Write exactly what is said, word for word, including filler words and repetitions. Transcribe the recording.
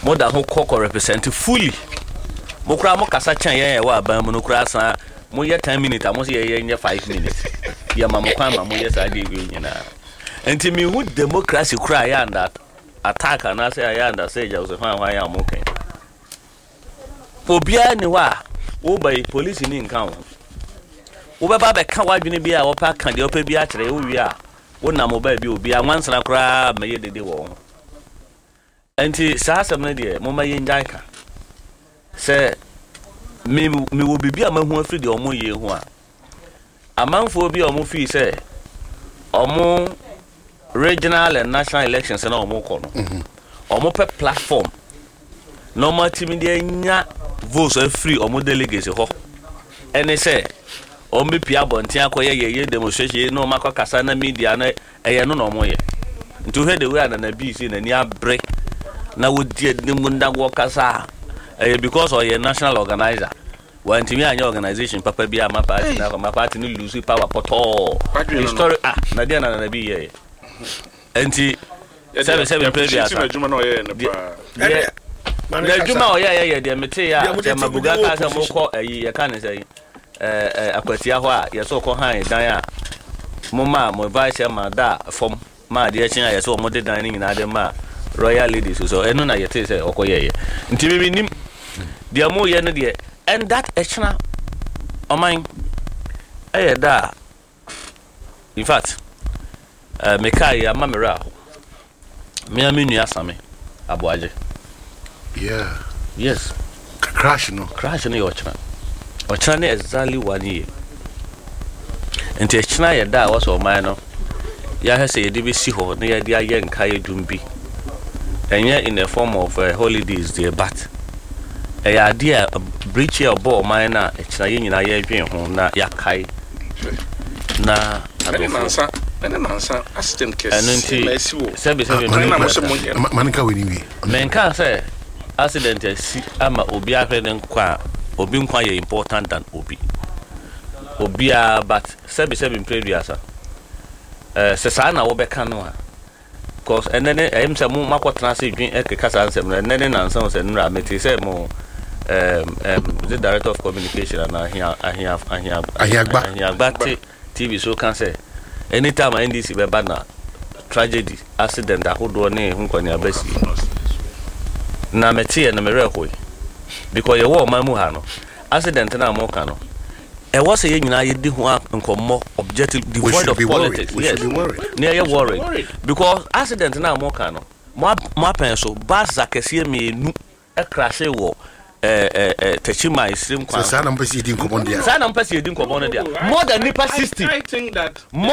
mo da ho koko represent fully mo kura mo kasa chan ye wa ban mo no kura san mo ye ten minutes mo se ye ye five minutes ye ma mo kwan ma mo ye sa de we nyina enti me hu democracy kura ya and that attack and I say ya and say ja so fan wan ya mo kan obia ni wa wo bai police ni nkan wo wo ba ba be kan wadwene bi a wo pa kan de wo pa bi a kire wo wi a wo na mo ba bi obi a wansana kura me ye dede wo enti sa asem na de mo ma ye njan ka se me me wo bibi a ma hu afri de omo ye hu a amanfo bi omo fi se omo regional and national elections na omo ko no omo pe platform normal team de nya votes free omo delegates ho ene se omo pia bonten akoye ye demonstration no makọ kasa na media na eye no no omo ye ntu he de we na na bi si na ni abre na wo die ni munda wo kasa eh because of your national organizer want me anya organization papa bi ama party na ma party ni lose power poto history ah na dia na na bi ye enti seven seven previous na juma no ye ne pa na juma o ye ye de mete ya ya mabuga ka sa mo ko ayi ye ka ne sai eh akwatia ho a ye so ko han dan a mo ma mo vice ma da form ma de chin a ye so mo de dan ni nyina de ma royal ladies so eno na ye te say okoye ye nti bibi nim dia mo ye no de and that extra o mine eh da in fact uh, me kai ya mamera me amenu asame aboaje yeah yes crash no crash no yochna ochna na exactly one year nti extra ye da was o mine no ya ha say ye de be si ho na ye de aye nka ye dumbi enya in the form of uh, holidays there but eh idea breach your ball mine na extra ye nyina ye dwen ho na yakai na adansa ene nansa assistant case na esi wo seven seven manika we ni wi menka say accident esi ama obi ahwe ne nkwa obi nkwa ye important than obi obi a but seven seven previous eh se sa na wo be kan no a cause enene em se mo makotena se dwen ekeka sa nsem na enene nansa se nra meti se mo um um the director of communication and ahia ahia ahia ahiagba ahiagba T V so can say anytime N D C be bad tragedy accident ahodo ne hu kwani abasi na meti na mere hoy because ye wo man mu ha no accident na mo ka no e was ye nyina ye di ho nkommo objective devoid of politics yes ne ye worried because accident na mo ka no mo mo pen so bus zakese me nu e crash wo eh eh eh Techima isrim kwa sana mpesi edin komondi sana mpesi edin komondi more than nipa sixty I think that